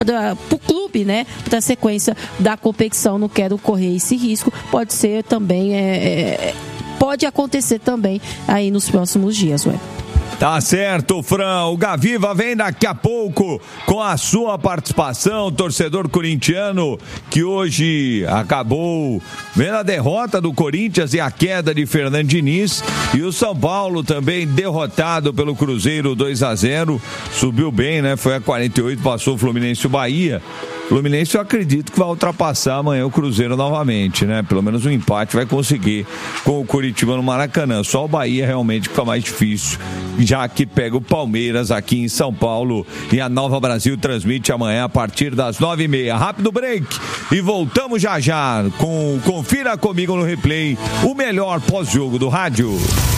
para o clube, né, para a sequência da competição. Não quero correr esse risco. Pode ser também, pode acontecer também aí nos próximos dias, ué. Tá certo, Fran. O Gaviva vem daqui a pouco com a sua participação, torcedor corintiano, que hoje acabou vendo a derrota do Corinthians e a queda de Fernando Diniz. E o São Paulo também derrotado pelo Cruzeiro 2-0. Subiu bem, né? Foi a 48, passou o Fluminense e o Bahia. Fluminense, eu acredito que vai ultrapassar amanhã o Cruzeiro novamente, né? Pelo menos um empate vai conseguir com o Curitiba no Maracanã. Só o Bahia realmente fica mais difícil, já que pega o Palmeiras aqui em São Paulo. E a Nova Brasil transmite amanhã a partir das 9h30. Rápido break e voltamos já com Confira Comigo no Replay, o melhor pós-jogo do rádio.